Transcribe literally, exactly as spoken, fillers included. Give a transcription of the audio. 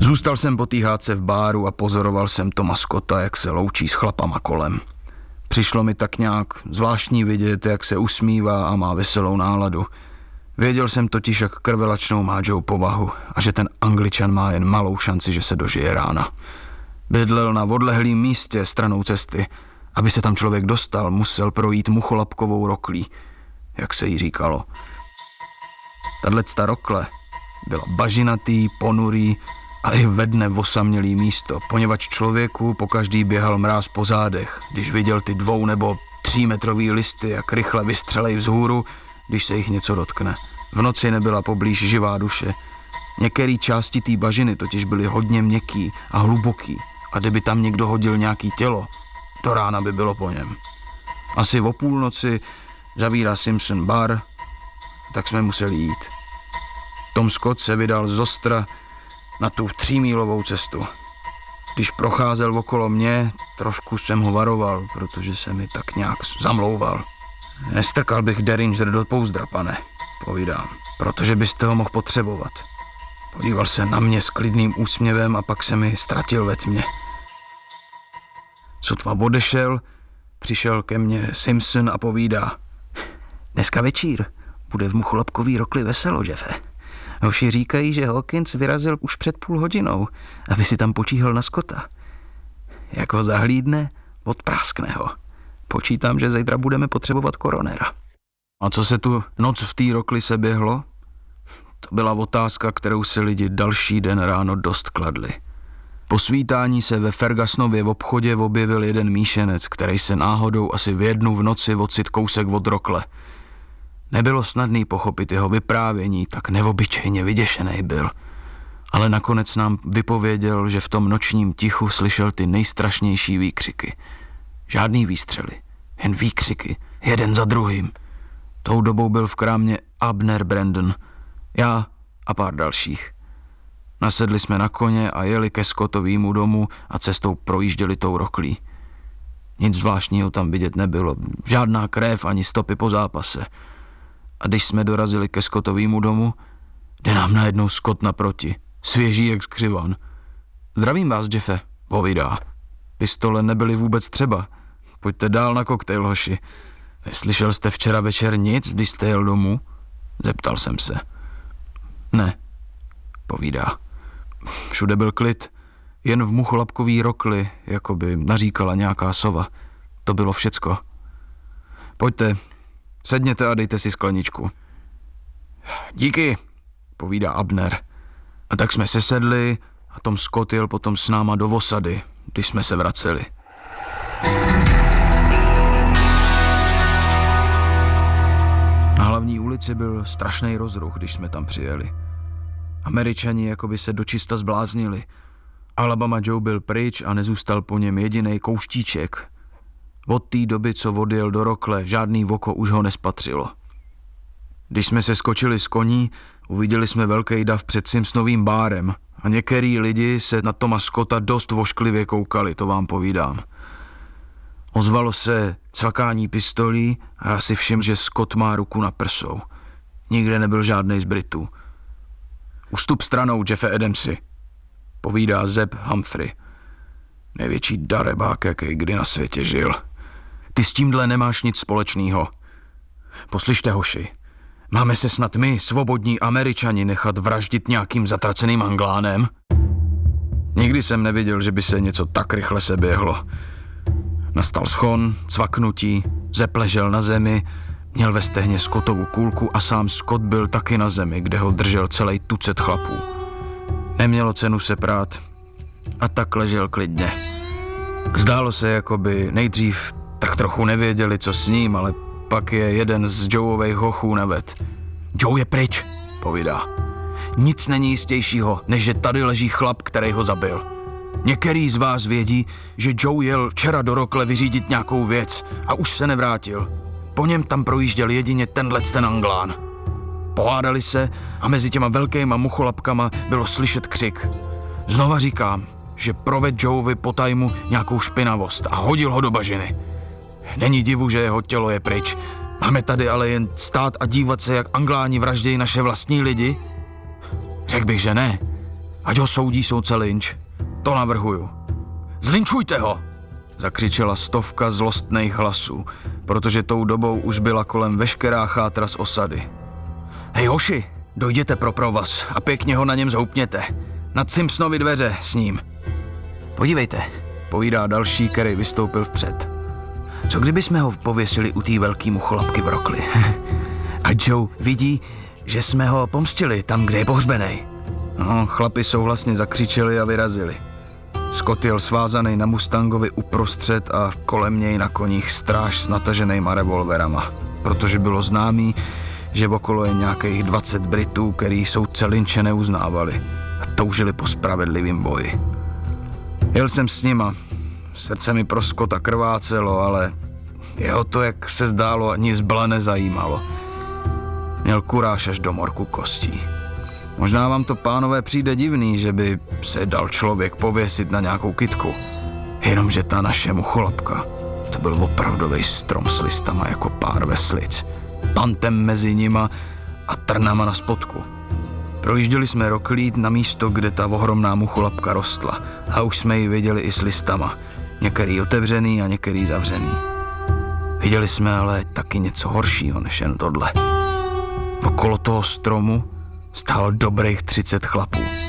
Zůstal jsem po té hádce v báru a pozoroval jsem Toma Scotta, jak se loučí s chlapama kolem. Přišlo mi tak nějak zvláštní vidět, jak se usmívá a má veselou náladu. Věděl jsem totiž, jak krvelačnou má Joe povahu a že ten Angličan má jen malou šanci, že se dožije rána. Bydlel na odlehlým místě stranou cesty. Aby se tam člověk dostal, musel projít mucholapkovou roklí, jak se jí říkalo. Tato rokle byla bažinatý, ponurý a i ve dne osamělý místo, poněvadž člověku pokaždý běhal mráz po zádech, když viděl ty dvou nebo třímetrový listy, jak rychle vystřelej vzhůru, když se jich něco dotkne. V noci nebyla poblíž živá duše. Některé části té bažiny totiž byly hodně měkký a hluboký a kdyby tam někdo hodil nějaký tělo, do rána by bylo po něm. Asi o půlnoci zavírá Simpson bar, tak jsme museli jít. Tom Scott se vydal z Ostra na tu třímílovou cestu. Když procházel okolo mě, trošku jsem ho varoval, protože se mi tak nějak zamlouval. Nestrkal bych Derringer do pouzdra, pane, povídám, protože byste ho mohl potřebovat. Podíval se na mě s klidným úsměvem a pak se mi ztratil ve tmě. Sotva odešel, přišel ke mně Simpson a povídá: Dneska večír bude v mucholapkový rokli veselo, Jeffe. Hoši říkají, že Hawkins vyrazil už před půl hodinou, aby si tam počíhal na Scotta. Jak ho zahlídne, odpráskne ho. Počítám, že zítra budeme potřebovat koronera. A co se tu noc v té rokli se běhlo? To byla otázka, kterou si lidi další den ráno dost kladli. Po svítání se ve Fergusonově v obchodě objevil jeden míšenec, který se náhodou asi v jednu v noci ocit kousek od rokle. Nebylo snadný pochopit jeho vyprávění, tak neobyčejně vyděšený byl. Ale nakonec nám vypověděl, že v tom nočním tichu slyšel ty nejstrašnější výkřiky. Žádný výstřely, jen výkřiky, jeden za druhým. Tou dobou byl v krámě Abner Brandon, já a pár dalších. Nasedli jsme na koně a jeli ke Scottovému domu a cestou projížděli tou roklí. Nic zvláštního tam vidět nebylo, žádná krev ani stopy po zápase. A když jsme dorazili ke Scottovému domu, jde nám najednou Scott naproti, svěží jak skřivan. Zdravím vás, Jeffe, povídá. Pistole nebyly vůbec třeba. Pojďte dál na koktejl, hoši. Neslyšel jste včera večer nic, když jste jel domů? Zeptal jsem se. Ne, povídá. Všude byl klid, jen v mucholapkový rokli, jako by naříkala nějaká sova. To bylo všecko. Pojďte, sedněte a dejte si skleničku. Díky, povídá Abner. A tak jsme se sedli a Tom Scott jel potom s náma do osady, když jsme se vraceli. Na hlavní ulici byl strašný rozruch, když jsme tam přijeli. Američani jako by se dočista zbláznili. Alabama Joe byl pryč a nezůstal po něm jedinej kouštíček. Od té doby, co odjel do rokle, žádný voko už ho nespatřilo. Když jsme se skočili z koní, uviděli jsme velký dav před Simpsonovým bárem a některý lidi se na Toma Scotta dost vošklivě koukali, to vám povídám. Ozvalo se cvakání pistolí a já si všiml, že Scott má ruku na prsou. Nikde nebyl žádnej z Britů. Ustup stranou, Jeffe Adamsi, povídá Zeb Humphrey. Největší darebák, jaký kdy na světě žil. Ty s tímhle nemáš nic společného. Poslyšte, hoši, máme se snad my, svobodní Američani, nechat vraždit nějakým zatraceným Anglánem? Nikdy jsem neviděl, že by se něco tak rychle seběhlo. Nastal schon, cvaknutí, Zeb ležel na zemi, měl ve stehně Scottovu kulku a sám Scott byl taky na zemi, kde ho držel celý tucet chlapů. Nemělo cenu se prát a tak ležel klidně. Zdálo se, jako by nejdřív tak trochu nevěděli, co s ním, ale pak je jeden z Joeových hochů naved. Joe je pryč, povídá. Nic není jistějšího, než že tady leží chlap, který ho zabil. Některý z vás vědí, že Joe jel včera do rokle vyřídit nějakou věc a už se nevrátil. Po něm tam projížděl jedině tenhle ten Anglán. Pohádali se a mezi těma velkýma mucholapkama bylo slyšet křik. Znova říkám, že proved Joeovi po tajmu nějakou špinavost a hodil ho do bažiny. Není divu, že jeho tělo je pryč. Máme tady ale jen stát a dívat se, jak Angláni vraždějí naše vlastní lidi? Řekl bych, že ne. Ať ho soudí soudce Lynch. To navrhuju. Zlinčujte ho! Zakřičela stovka zlostných hlasů, protože tou dobou už byla kolem veškerá chátra z osady. Hej hoši, dojděte pro provaz a pěkně ho na něm zhoupněte. Nad Simpsonovi dveře s ním. Podívejte, povídá další, který vystoupil vpřed. Co kdyby jsme ho pověsili u té velký mucholapky v rokli? A Joe vidí, že jsme ho pomstili tam, kde je pohřbenej. No, chlapi souhlasně zakřičeli a vyrazili. Scott jel svázaný na Mustangovi uprostřed a kolem něj na koních stráž s nataženýma revolverama, protože bylo známý, že okolo je nějakých dvacet Britů, který soudce Lynche neuznávali a toužili po spravedlivým boji. Jel jsem s nima, srdce mi pro Scotta krvácelo, ale jeho to, jak se zdálo, ani zbla nezajímalo. Měl kuráž až do morku kostí. Možná vám to, pánové, přijde divný, že by se dal člověk pověsit na nějakou kytku. Jenomže ta naše mucholapka, to byl opravdovej strom s listama jako pár veslic, pantem mezi nima a trnama na spodku. Projížděli jsme Roklít na místo, kde ta ohromná mucholapka rostla a už jsme ji viděli i s listama, některý otevřený a některý zavřený. Viděli jsme ale taky něco horšího než jen tohle. Okolo toho stromu stálo dobrých třicet chlapů.